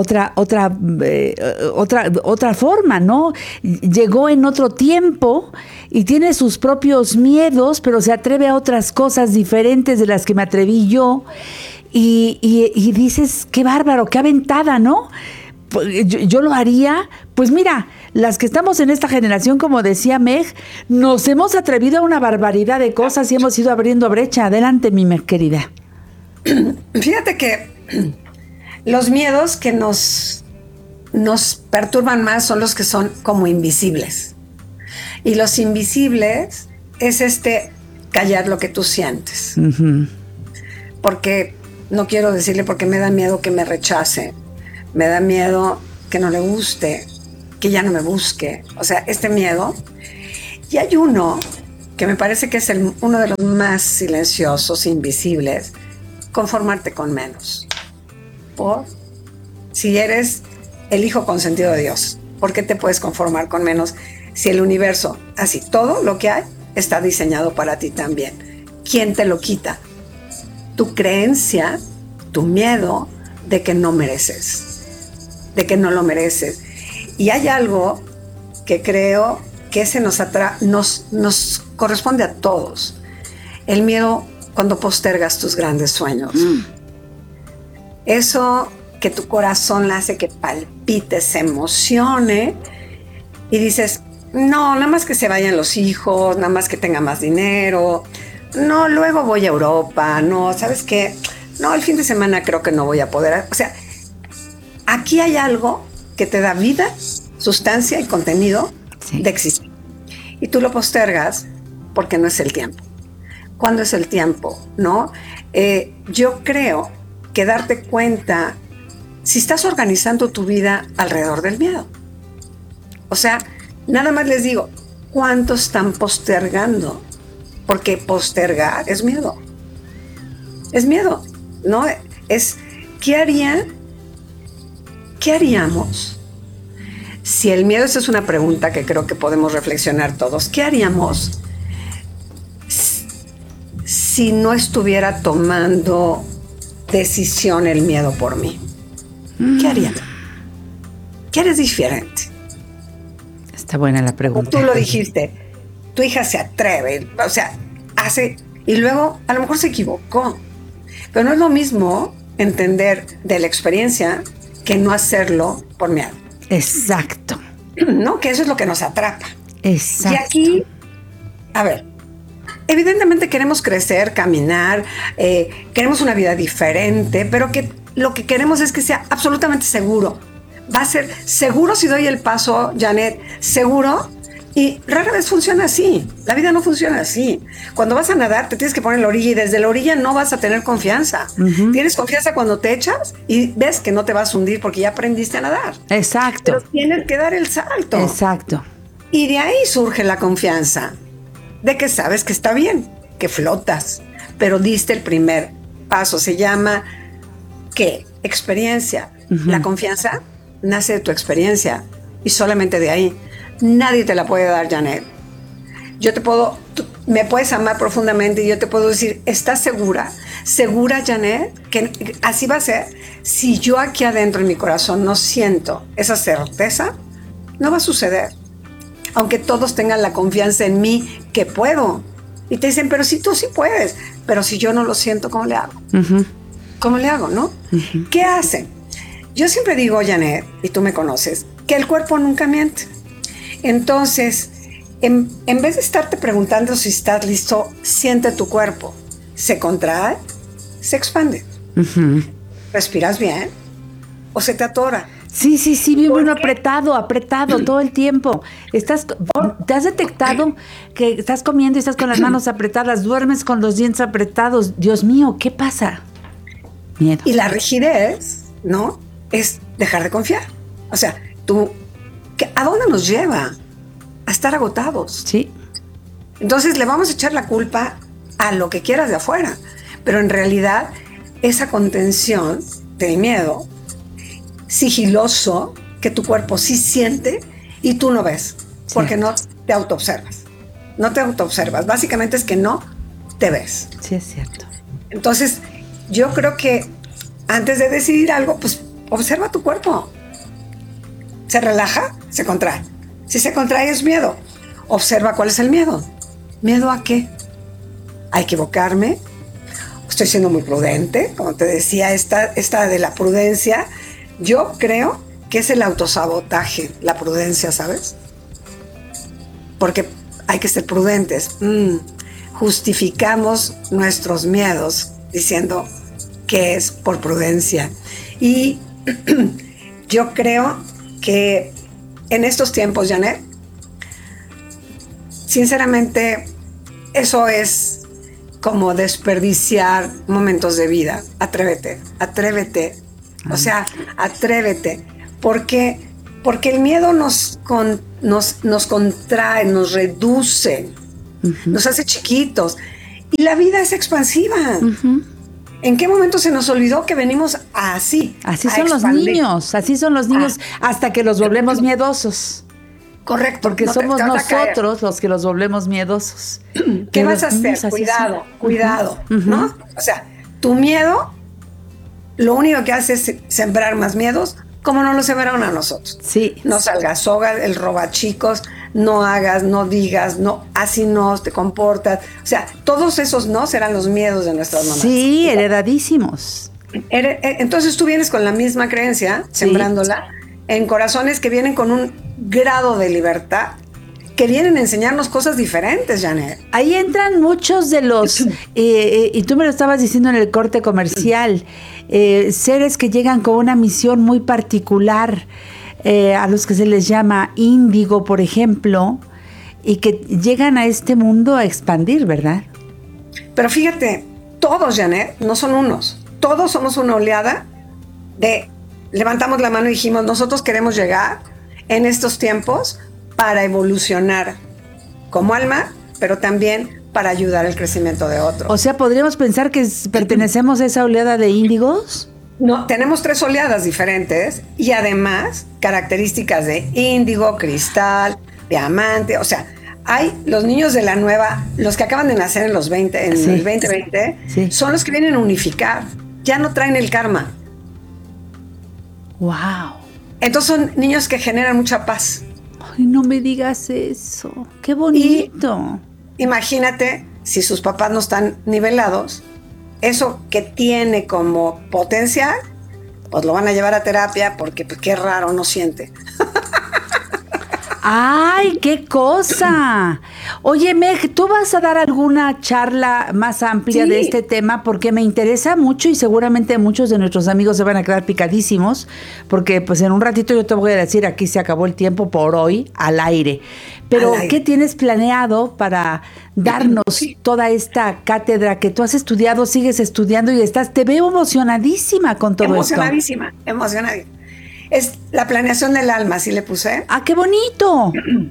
forma, ¿no? Llegó en otro tiempo y tiene sus propios miedos, pero se atreve a otras cosas diferentes de las que me atreví yo. Y dices, qué bárbaro, qué aventada, ¿no? Yo lo haría. Pues mira, las que estamos en esta generación, como decía Meg, nos hemos atrevido a una barbaridad de cosas y hemos ido abriendo brecha. Adelante, mi Meg querida. Fíjate que los miedos que nos perturban más son los que son como invisibles. Y los invisibles es callar lo que tú sientes. Uh-huh. Porque no quiero decirle porque me da miedo que me rechace. Me da miedo que no le guste, que ya no me busque. O sea, este miedo. Y hay uno que me parece que es uno de los más silenciosos, invisibles, conformarte con menos. Si eres el hijo consentido de Dios, ¿por qué te puedes conformar con menos si el universo, así todo lo que hay, está diseñado para ti también? ¿Quién te lo quita? Tu creencia, tu miedo de que no mereces, de que no lo mereces. Y hay algo que creo que ese nos corresponde a todos. El miedo cuando postergas tus grandes sueños. Eso que tu corazón le hace que palpite, se emocione y dices, no, nada más que se vayan los hijos, nada más que tenga más dinero, no, luego voy a Europa, no, ¿sabes qué? No, el fin de semana creo que no voy a poder. O sea, aquí hay algo que te da vida, sustancia y contenido de existir. Y tú lo postergas porque no es el tiempo. ¿Cuándo es el tiempo? ¿No? Yo creo que darte cuenta si estás organizando tu vida alrededor del miedo. O sea, nada más les digo, ¿cuánto están postergando? Porque postergar es miedo. Es miedo, ¿no? ¿Qué haríamos si el miedo, esa es una pregunta que creo que podemos reflexionar todos, ¿qué haríamos si no estuviera tomando decisión el miedo por mí? ¿Qué haría? ¿Qué harías diferente? Está buena la pregunta. Tú lo dijiste, tu hija se atreve, o sea, hace, y luego a lo mejor se equivocó, pero no es lo mismo entender de la experiencia que no hacerlo por miedo. Exacto. ¿No? Que eso es lo que nos atrapa. Exacto. Y aquí, a ver, evidentemente queremos crecer, caminar, queremos una vida diferente, pero que lo que queremos es que sea absolutamente seguro. Va a ser seguro si doy el paso, Janet, seguro. Y rara vez funciona así. La vida no funciona así. Cuando vas a nadar, te tienes que poner en la orilla y desde la orilla no vas a tener confianza. Tienes confianza cuando te echas y ves que no te vas a hundir porque ya aprendiste a nadar. Exacto. Pero tienes que dar el salto. Exacto. Y de ahí surge la confianza. De que sabes que está bien, que flotas, pero diste el primer paso. Se llama, ¿qué? Experiencia. La confianza nace de tu experiencia y solamente de ahí. Nadie te la puede dar, Janet. Me puedes amar profundamente y yo te puedo decir, ¿estás segura? ¿Segura, Janet? Que así va a ser. Si yo aquí adentro en mi corazón no siento esa certeza, no va a suceder. Aunque todos tengan la confianza en mí que puedo. Y te dicen, pero si tú sí puedes. Pero si yo no lo siento, ¿cómo le hago? ¿Cómo le hago, no? ¿Qué hacen? Yo siempre digo, Janet, y tú me conoces, que el cuerpo nunca miente. Entonces, en vez de estarte preguntando si estás listo, siente tu cuerpo. Se contrae, se expande. ¿Respiras bien? ¿O se te atora? Sí, bien bueno, apretado todo el tiempo. ¿Te has detectado que estás comiendo y estás con las manos apretadas, duermes con los dientes apretados? Dios mío, ¿qué pasa? Miedo. Y la rigidez, ¿no? Es dejar de confiar. O sea, ¿a dónde nos lleva? A estar agotados. Sí. Entonces le vamos a echar la culpa a lo que quieras de afuera. Pero en realidad, esa contención del miedo, sigiloso, que tu cuerpo sí siente y tú no ves. Porque no te autoobservas. No te autoobservas. Básicamente es que no te ves. Sí, es cierto. Entonces, yo creo que antes de decidir algo, pues observa tu cuerpo. ¿Se relaja? Se contrae. Si se contrae es miedo. Observa cuál es el miedo. ¿Miedo a qué? ¿A equivocarme? Estoy siendo muy prudente. Como te decía, esta de la prudencia, yo creo que es el autosabotaje, la prudencia, ¿sabes? Porque hay que ser prudentes. Justificamos nuestros miedos diciendo que es por prudencia. Y yo creo que en estos tiempos, Janet, sinceramente, eso es como desperdiciar momentos de vida. Atrévete. O sea, atrévete. Porque el miedo nos contrae, nos reduce, nos hace chiquitos. Y la vida es expansiva. ¿En qué momento se nos olvidó que venimos así? Así son los niños, hasta que los volvemos miedosos. Correcto. Porque somos nosotros los que los volvemos miedosos. ¿Qué vas a hacer? Cuidado, ¿no? O sea, tu miedo, lo único que hace es sembrar más miedos, como nos lo sembraron a nosotros. Sí. No salgas, el robachicos, no hagas, no digas, no, así no te comportas. O sea, todos esos no serán los miedos de nuestras mamás. Sí, heredadísimos. Entonces tú vienes con la misma creencia, sembrándola, en corazones que vienen con un grado de libertad, que vienen a enseñarnos cosas diferentes, Janet. Ahí entran muchos de los, y tú me lo estabas diciendo en el corte comercial, seres que llegan con una misión muy particular, a los que se les llama índigo, por ejemplo, y que llegan a este mundo a expandir, ¿verdad? Pero fíjate, todos, Janet, no son unos. Todos somos una oleada de... Levantamos la mano y dijimos, nosotros queremos llegar en estos tiempos para evolucionar como alma, pero también para ayudar al crecimiento de otros. O sea, ¿podríamos pensar que pertenecemos a esa oleada de índigos? No, tenemos 3 oleadas diferentes y además características de índigo, cristal, diamante. O sea, hay los niños de la nueva, los que acaban de nacer en los 20, en el 2020, son los que vienen a unificar. Ya no traen el karma. ¡Wow! Entonces son niños que generan mucha paz. Ay, no me digas eso. ¡Qué bonito! Y imagínate, si sus papás no están nivelados, eso que tiene como potencial, pues lo van a llevar a terapia porque pues, qué raro, no siente. ¡Ay, qué cosa! Oye, Meg, ¿tú vas a dar alguna charla más amplia de este tema? Porque me interesa mucho y seguramente muchos de nuestros amigos se van a quedar picadísimos, porque pues en un ratito yo te voy a decir, aquí se acabó el tiempo por hoy al aire. Pero, ¿qué tienes planeado para darnos toda esta cátedra que tú has estudiado, sigues estudiando y te veo emocionadísima con todo esto? Emocionadísima. Es la planeación del alma, ¿sí le puse? ¡Ah, qué bonito!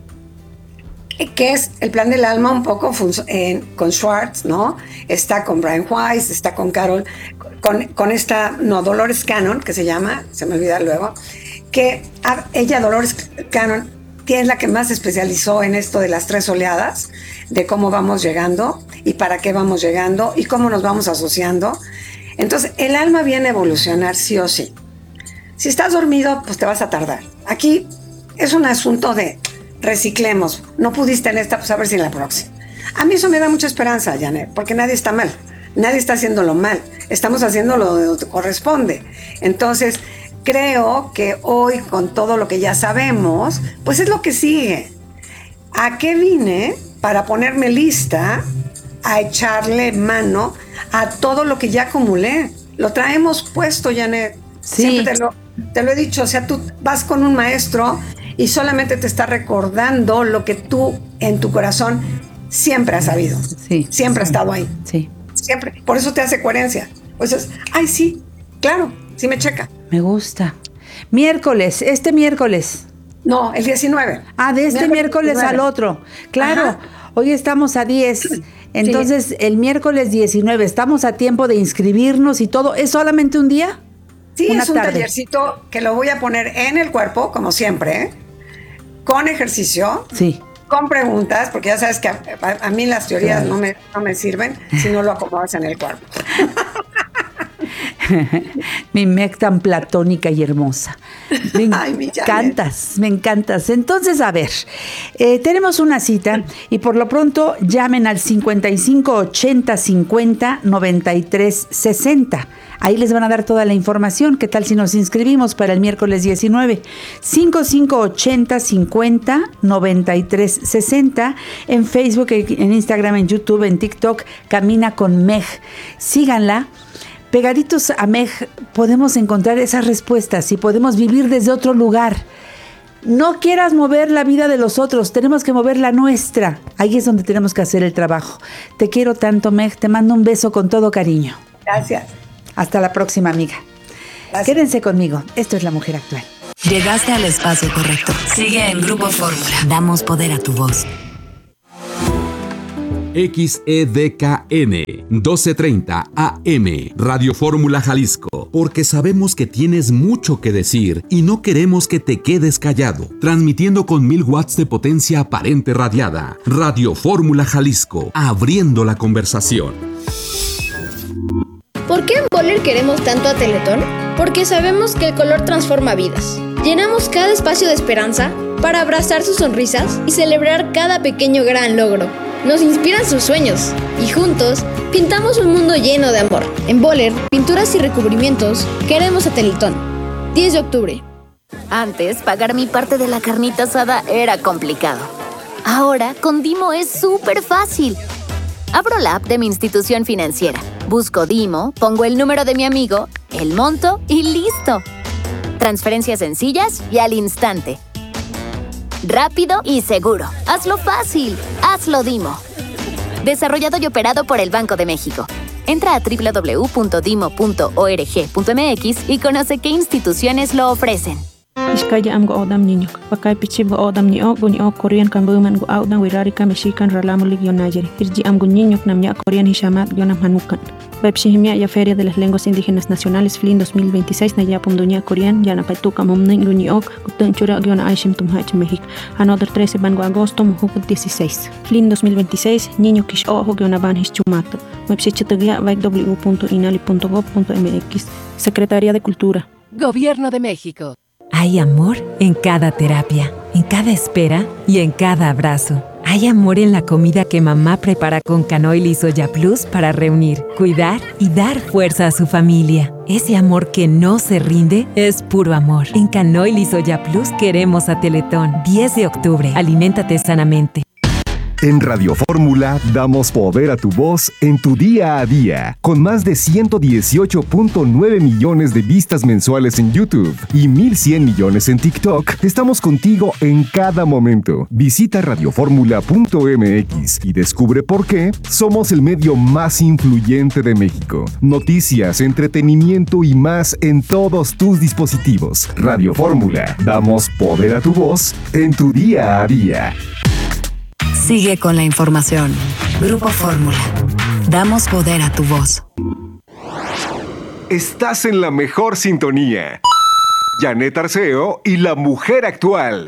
Que es el plan del alma un poco con Schwartz, ¿no? Está con Brian Weiss, está con Carol, con esta, Dolores Cannon, que se llama, se me olvida luego, que ella, Dolores Cannon, que es la que más se especializó en esto de las 3 oleadas, de cómo vamos llegando y para qué vamos llegando y cómo nos vamos asociando. Entonces, el alma viene a evolucionar sí o sí. Si estás dormido, pues te vas a tardar. Aquí es un asunto de reciclemos. No pudiste en esta, pues a ver si en la próxima. A mí eso me da mucha esperanza, Janet, porque nadie está mal. Nadie está haciéndolo mal. Estamos haciendo lo que corresponde. Entonces, creo que hoy, con todo lo que ya sabemos, pues es lo que sigue. ¿A qué vine? Para ponerme lista a echarle mano a todo lo que ya acumulé. Lo traemos puesto, Janet. Sí. Siempre te lo he dicho, o sea, tú vas con un maestro y solamente te está recordando lo que tú en tu corazón siempre has sabido. Sí. Siempre ha estado ahí. Sí. Siempre. Por eso te hace coherencia. Pues es, ay, sí, claro, sí me checa. Me gusta. Este miércoles. No, el 19. De este miércoles al otro. Claro. Ajá. Hoy estamos a 10. Entonces, el miércoles 19, estamos a tiempo de inscribirnos y todo. ¿Es solamente un día? Sí, es un tallercito que lo voy a poner en el cuerpo, como siempre, con ejercicio, con preguntas, porque ya sabes que a mí las teorías no me sirven si no lo acomodas en el cuerpo. Mi Meg tan platónica y hermosa. Me encantas. Entonces, a ver, tenemos una cita y por lo pronto llamen al 55 80 50 93 60. Ahí les van a dar toda la información. ¿Qué tal si nos inscribimos para el miércoles 19? 5580 50 93 60. En Facebook, en Instagram, en YouTube, en TikTok, Camina con Meg. Síganla. Pegaditos a Meg podemos encontrar esas respuestas y podemos vivir desde otro lugar. No quieras mover la vida de los otros, tenemos que mover la nuestra. Ahí es donde tenemos que hacer el trabajo. Te quiero tanto, Meg. Te mando un beso con todo cariño. Gracias. Hasta la próxima, amiga. Gracias. Quédense conmigo. Esto es La Mujer Actual. Llegaste al espacio correcto. Sigue en Grupo Fórmula. Damos poder a tu voz. XEDKN 1230 AM Radio Fórmula Jalisco, porque sabemos que tienes mucho que decir y no queremos que te quedes callado. Transmitiendo con 1000 watts de potencia aparente radiada. Radio Fórmula Jalisco, abriendo la conversación. ¿Por qué en Boller queremos tanto a Teletón? Porque sabemos que el color transforma vidas. Llenamos cada espacio de esperanza para abrazar sus sonrisas y celebrar cada pequeño gran logro. Nos inspiran sus sueños y juntos pintamos un mundo lleno de amor. En Boller, pinturas y recubrimientos, queremos a Teletón. 10 de octubre. Antes, pagar mi parte de la carnita asada era complicado. Ahora, con Dimo es súper fácil. Abro la app de mi institución financiera, busco Dimo, pongo el número de mi amigo, el monto y listo. Transferencias sencillas y al instante. Rápido y seguro. Hazlo fácil. Hazlo Dimo. Desarrollado y operado por el Banco de México. Entra a www.dimo.org.mx y conoce qué instituciones lo ofrecen. Iskaya am go odam niño. Pakai pichi bo odam ni o buni o Korean kan buman go odam wirari ka mexican ralamulig yonayeri. Irji am go niño namya Korean hishamat yonam hanukan. Webshihimia ya Feria de las Lenguas Indígenas Nacionales FLIN 2026 naya punduña Korean yana paituka momnin luñi ok gutun chura yona aishim tumhach México. Another 13 bango agosto mujuk 16. FLIN 2026 niño kish o yona ban hischumato. Webshichitagya www.inali.gov.mx. Secretaría de Cultura. Gobierno de México. Hay amor en cada terapia, en cada espera y en cada abrazo. Hay amor en la comida que mamá prepara con Canoil y Soya Plus para reunir, cuidar y dar fuerza a su familia. Ese amor que no se rinde es puro amor. En Canoil y Soya Plus queremos a Teletón. 10 de octubre. Aliméntate sanamente. En Radio Fórmula damos poder a tu voz en tu día a día. Con más de 118.9 millones de vistas mensuales en YouTube y 1.100 millones en TikTok, estamos contigo en cada momento. Visita radioformula.mx y descubre por qué somos el medio más influyente de México. Noticias, entretenimiento y más en todos tus dispositivos. Radio Fórmula, damos poder a tu voz en tu día a día. Sigue con la información. Grupo Fórmula. Damos poder a tu voz. Estás en la mejor sintonía. Janet Arceo y la mujer actual.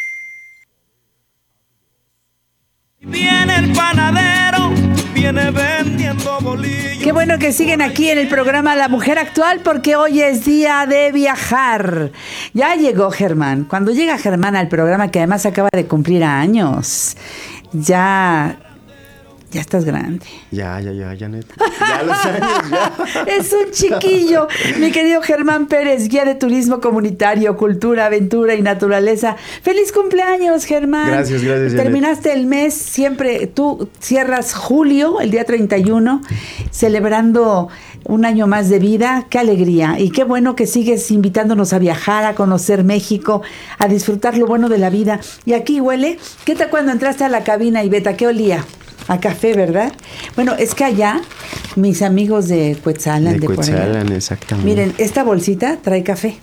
Viene el panadero, viene vendiendo bolillos. Qué bueno que siguen aquí en el programa La Mujer Actual, porque hoy es día de viajar. Ya llegó Germán. Cuando llega Germán al programa, que además acaba de cumplir años, ya estás grande. Ya, Janet. Ya los años, ya. Es un chiquillo. Mi querido Germán Pérez, guía de turismo comunitario, cultura, aventura y naturaleza. ¡Feliz cumpleaños, Germán! Gracias, Janet. Terminaste el mes, siempre tú cierras julio, el día 31, celebrando un año más de vida. ¡Qué alegría! Y qué bueno que sigues invitándonos a viajar, a conocer México, a disfrutar lo bueno de la vida. Y aquí huele. ¿Qué tal cuando entraste a la cabina, Iveta? ¿Qué olía? A café, ¿verdad? Bueno, es que allá, mis amigos de Cuetzalan, de por allá, Cuetzalan, exactamente. miren, esta bolsita trae café,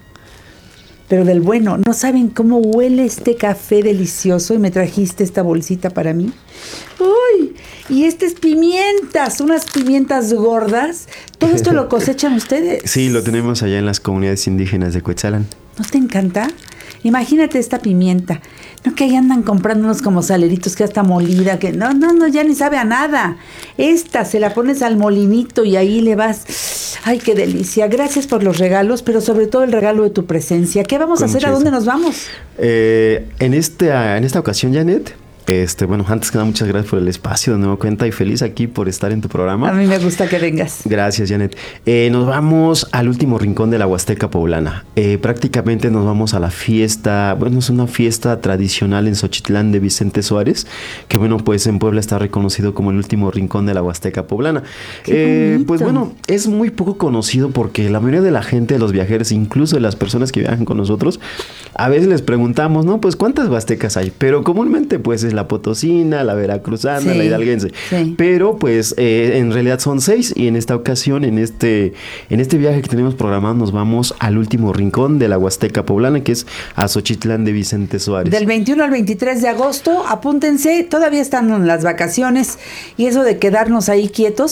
pero del bueno. No saben cómo huele este café delicioso, y me trajiste esta bolsita para mí. ¡Uy! Y estas pimientas, unas pimientas gordas. ¿Todo esto lo cosechan ustedes? Sí, lo tenemos allá en las comunidades indígenas de Cuetzalan. ¿No te encanta? Imagínate esta pimienta. No que ahí andan comprando unos como saleritos que ya está molida, que no, ya ni sabe a nada. Esta se la pones al molinito y ahí le vas. ¡Ay, qué delicia! Gracias por los regalos, pero sobre todo el regalo de tu presencia. ¿Qué vamos a hacer? ¿A dónde nos vamos? En esta ocasión, Janet, bueno, antes que nada, muchas gracias por el espacio de nueva cuenta y feliz aquí por estar en tu programa. A mí me gusta que vengas. Gracias, Janet. Nos vamos al último rincón de la Huasteca Poblana. Prácticamente nos vamos a la fiesta, bueno, es una fiesta tradicional en Xochitlán de Vicente Suárez, que bueno, pues en Puebla está reconocido como el último rincón de la Huasteca Poblana. Pues bueno, es muy poco conocido porque la mayoría de la gente, de los viajeros, incluso de las personas que viajan con nosotros, a veces les preguntamos, ¿no? Pues ¿cuántas huastecas hay? Pero comúnmente pues es la potosina, la veracruzana, sí, la hidalguense. Sí. Pero pues en realidad son 6 y en esta ocasión, en este viaje que tenemos programado, nos vamos al último rincón de la Huasteca Poblana, que es a Xochitlán de Vicente Suárez. Del 21 al 23 de agosto, apúntense, todavía están en las vacaciones y eso de quedarnos ahí quietos,